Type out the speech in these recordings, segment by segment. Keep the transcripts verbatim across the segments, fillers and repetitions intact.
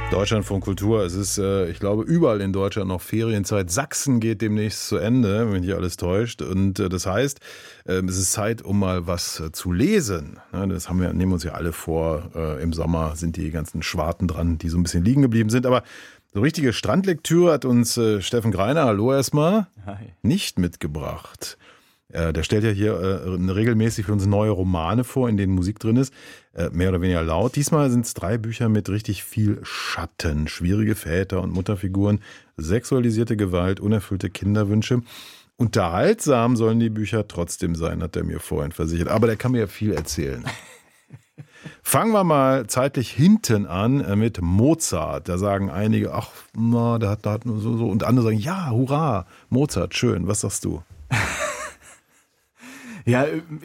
Deutschlandfunk Kultur, es ist, äh, ich glaube, überall in Deutschland noch Ferienzeit. Sachsen geht demnächst zu Ende, wenn mich alles täuscht. Und äh, das heißt, äh, es ist Zeit, um mal was äh, zu lesen. Ja, das haben wir, nehmen wir uns ja alle vor. Äh, Im Sommer sind die ganzen Schwarten dran, die so ein bisschen liegen geblieben sind. Aber so richtige Strandlektüre hat uns äh, Steffen Greiner, hallo erstmal, Hi. nicht mitgebracht. Äh, der stellt ja hier äh, regelmäßig für uns neue Romane vor, in denen Musik drin ist. Äh, mehr oder weniger laut. Diesmal sind es drei Bücher mit richtig viel Schatten. Schwierige Väter- und Mutterfiguren, sexualisierte Gewalt, unerfüllte Kinderwünsche. Unterhaltsam sollen die Bücher trotzdem sein, hat er mir vorhin versichert. Aber der kann mir ja viel erzählen. Fangen wir mal zeitlich hinten an mit Mozart. Da sagen einige, ach, na, der hat, der hat nur so, so. Und andere sagen, ja, hurra, Mozart, schön. Was sagst du? Ja,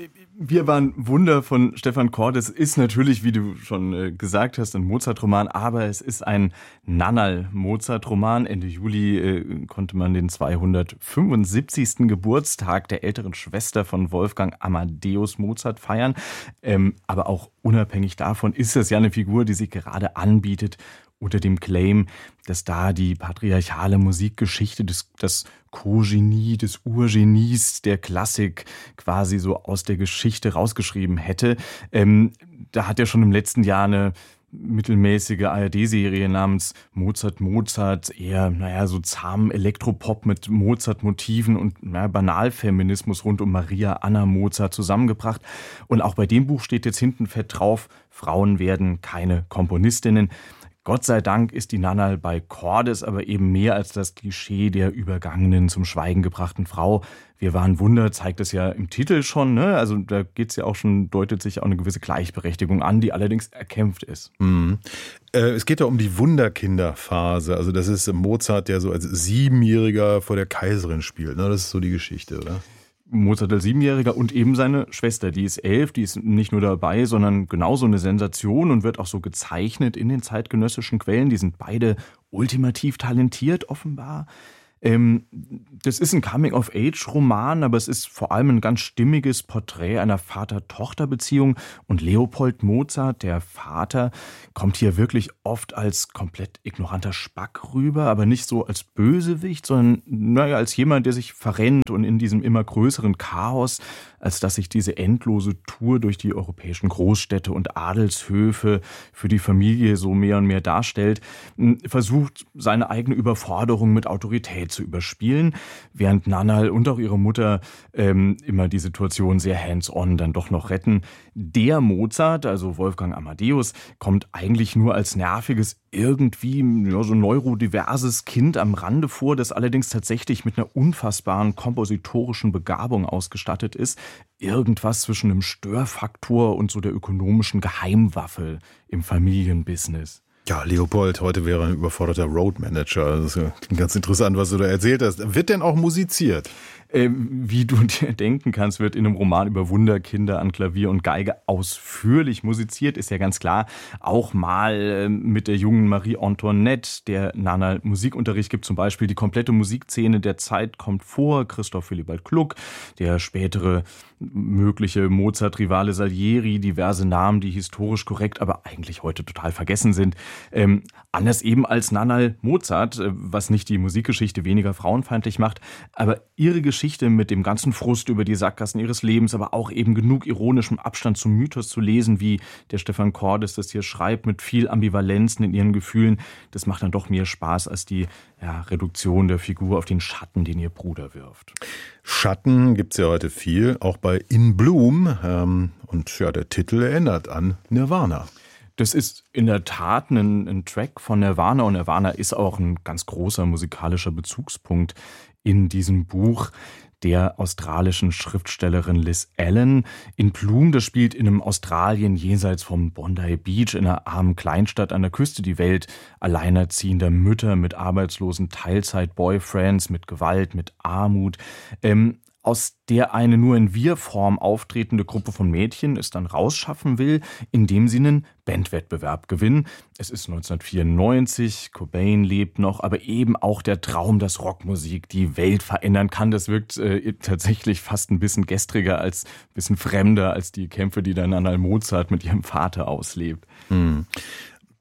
wir waren Wunder von Stefan Cordes. Ist natürlich, wie du schon gesagt hast, ein Mozart-Roman, aber es ist ein Nannal-Mozart-Roman. Ende Juli äh, konnte man den zweihundertfünfundsiebzigsten Geburtstag der älteren Schwester von Wolfgang Amadeus Mozart feiern. Ähm, aber auch unabhängig davon ist es ja eine Figur, die sich gerade anbietet, unter dem Claim, dass da die patriarchale Musikgeschichte, das, das Co-Genie, des Urgenies der Klassik quasi so aus der Geschichte rausgeschrieben hätte. Ähm, da hat er schon im letzten Jahr eine mittelmäßige A R D-Serie namens Mozart Mozart, eher, naja, so zahmen Elektropop mit Mozart-Motiven und naja, Banalfeminismus rund um Maria Anna Mozart zusammengebracht. Und auch bei dem Buch steht jetzt hinten fett drauf, Frauen werden keine Komponistinnen. Gott sei Dank ist die Nannal bei Cordes aber eben mehr als das Klischee der übergangenen, zum Schweigen gebrachten Frau. Wir waren Wunder, zeigt es ja im Titel schon, ne? Also da geht's ja auch schon, deutet sich auch eine gewisse Gleichberechtigung an, die allerdings erkämpft ist. Mhm. Äh, es geht ja um die Wunderkinderphase. Also das ist Mozart, der so als Siebenjähriger vor der Kaiserin spielt, ne? Das ist so die Geschichte, oder? Mozart als Siebenjähriger und eben seine Schwester, die ist elf, die ist nicht nur dabei, sondern genauso eine Sensation und wird auch so gezeichnet in den zeitgenössischen Quellen. Die sind beide ultimativ talentiert offenbar. Ähm, das ist ein Coming-of-Age-Roman, aber es ist vor allem ein ganz stimmiges Porträt einer Vater-Tochter-Beziehung. Und Leopold Mozart, der Vater, kommt hier wirklich oft als komplett ignoranter Spack rüber, aber nicht so als Bösewicht, sondern naja, als jemand, der sich verrennt und in diesem immer größeren Chaos, als dass sich diese endlose Tour durch die europäischen Großstädte und Adelshöfe für die Familie so mehr und mehr darstellt, versucht, seine eigene Überforderung mit Autorität zu überspielen, während Nannal und auch ihre Mutter ähm, immer die Situation sehr hands-on dann doch noch retten. Der Mozart, also Wolfgang Amadeus, kommt eigentlich nur als nerviges, irgendwie ja, so neurodiverses Kind am Rande vor, das allerdings tatsächlich mit einer unfassbaren kompositorischen Begabung ausgestattet ist. Irgendwas zwischen einem Störfaktor und so der ökonomischen Geheimwaffe im Familienbusiness. Ja, Leopold, heute wäre ein überforderter Roadmanager. Das klingt ganz interessant, was du da erzählt hast. Wird denn auch musiziert? Ähm, wie du dir denken kannst, wird in einem Roman über Wunderkinder an Klavier und Geige ausführlich musiziert, ist ja ganz klar. Auch mal äh, mit der jungen Marie Antoinette, der Nannal Musikunterricht gibt, zum Beispiel die komplette Musikszene der Zeit kommt vor. Christoph Willibald Gluck, der spätere mögliche Mozart-Rivale Salieri, diverse Namen, die historisch korrekt, aber eigentlich heute total vergessen sind. Ähm, anders eben als Nannal Mozart, äh, was nicht die Musikgeschichte weniger frauenfeindlich macht, aber ihre Geschichte mit dem ganzen Frust über die Sackgassen ihres Lebens, aber auch eben genug ironischem Abstand zum Mythos zu lesen, wie der Stefan Cordes das hier schreibt, mit viel Ambivalenzen in ihren Gefühlen. Das macht dann doch mehr Spaß als die ja, Reduktion der Figur auf den Schatten, den ihr Bruder wirft. Schatten gibt's ja heute viel, auch bei In Bloom. Ähm, und ja, der Titel erinnert an Nirvana. Das ist in der Tat ein, ein Track von Nirvana und Nirvana ist auch ein ganz großer musikalischer Bezugspunkt in diesem Buch der australischen Schriftstellerin Liz Allen. In Bloom, das spielt in einem Australien jenseits vom Bondi Beach, in einer armen Kleinstadt an der Küste, die Welt alleinerziehender Mütter mit arbeitslosen Teilzeit-Boyfriends, mit Gewalt, mit Armut. Ähm, aus der eine nur in Wir-Form auftretende Gruppe von Mädchen es dann rausschaffen will, indem sie einen Bandwettbewerb gewinnen. Es ist neunzehnhundertvierundneunzig, Cobain lebt noch, aber eben auch der Traum, dass Rockmusik die Welt verändern kann. Das wirkt äh, tatsächlich fast ein bisschen gestriger, als ein bisschen fremder als die Kämpfe, die dann Nannal Mozart mit ihrem Vater auslebt. Hm.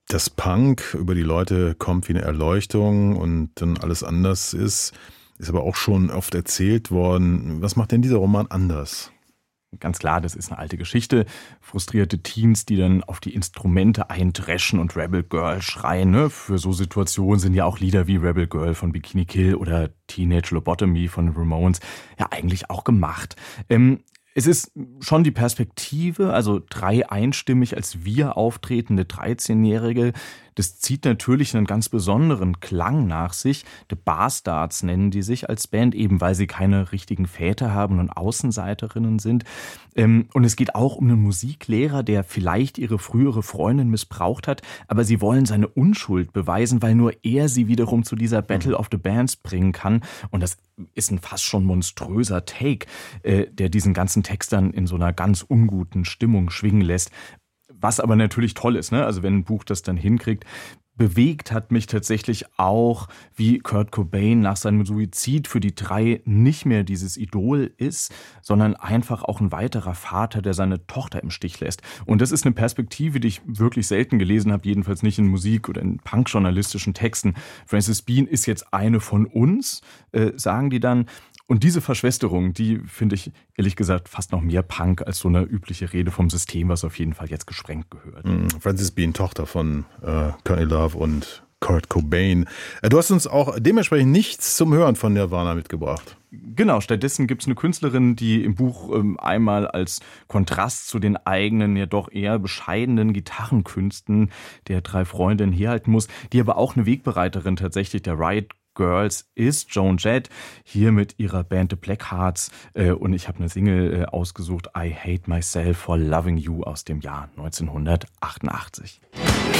dass Punk über die Leute kommt wie eine Erleuchtung und dann alles anders ist, ist aber auch schon oft erzählt worden. Was macht denn dieser Roman anders? Ganz klar, das ist eine alte Geschichte. Frustrierte Teens, die dann auf die Instrumente eindreschen und Rebel Girl schreien. Ne? Für so Situationen sind ja auch Lieder wie Rebel Girl von Bikini Kill oder Teenage Lobotomy von Ramones ja eigentlich auch gemacht. Ähm, Es ist schon die Perspektive, also drei einstimmig als wir auftretende dreizehnjährige. Das zieht natürlich einen ganz besonderen Klang nach sich. The Bastards nennen die sich als Band, eben weil sie keine richtigen Väter haben und Außenseiterinnen sind. Und es geht auch um einen Musiklehrer, der vielleicht ihre frühere Freundin missbraucht hat, aber sie wollen seine Unschuld beweisen, weil nur er sie wiederum zu dieser Battle of the Bands bringen kann. Und das ist ein fast schon monströser Take, der diesen ganzen Text dann in so einer ganz unguten Stimmung schwingen lässt. Was aber natürlich toll ist, ne? Also wenn ein Buch das dann hinkriegt. Bewegt hat mich tatsächlich auch, wie Kurt Cobain nach seinem Suizid für die drei nicht mehr dieses Idol ist, sondern einfach auch ein weiterer Vater, der seine Tochter im Stich lässt. Und das ist eine Perspektive, die ich wirklich selten gelesen habe, jedenfalls nicht in Musik- oder in punkjournalistischen Texten. Frances Bean ist jetzt eine von uns, äh, sagen die dann. Und diese Verschwesterung, die finde ich ehrlich gesagt fast noch mehr Punk als so eine übliche Rede vom System, was auf jeden Fall jetzt gesprengt gehört. Frances Bean, Tochter von äh, Courtney Love und Kurt Cobain. Du hast uns auch dementsprechend nichts zum Hören von Nirvana mitgebracht. Genau, stattdessen gibt es eine Künstlerin, die im Buch ähm, einmal als Kontrast zu den eigenen, ja doch eher bescheidenen Gitarrenkünsten der drei Freundinnen herhalten muss, die aber auch eine Wegbereiterin tatsächlich der Riot Girls ist, Joan Jett, hier mit ihrer Band The Blackhearts, äh, und ich habe eine Single äh, ausgesucht, I Hate Myself for Loving You aus dem Jahr neunzehnhundertachtundachtzig.